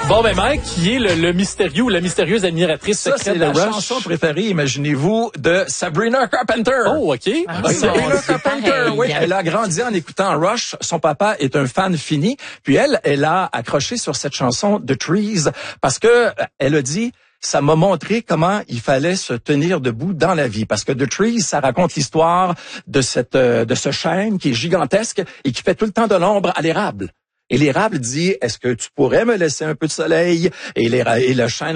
Bon, ben Mike, qui est le mystérieux ou la mystérieuse admiratrice Ça, secrète c'est de la Rush? chanson préférée, imaginez-vous, de Sabrina Carpenter. Oh, OK. Sabrina Carpenter, pareil. oui. Elle a grandi en écoutant Rush. Son papa est un fan fini. Puis elle a accroché sur cette chanson The Trees parce que elle a dit, ça m'a montré comment il fallait se tenir debout dans la vie. Parce que The Trees, ça raconte l'histoire de ce chêne qui est gigantesque et qui fait tout le temps de l'ombre à l'érable. Et l'érable dit, est-ce que tu pourrais me laisser un peu de soleil? Et le chêne